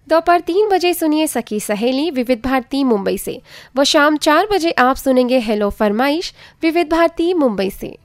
दोपहर 3 बजे सुनिए सखी सहेली विविध भारती मुंबई से। वो शाम 4 बजे आप सुनेंगे हेलो फरमाइश विविध भारती मुंबई से।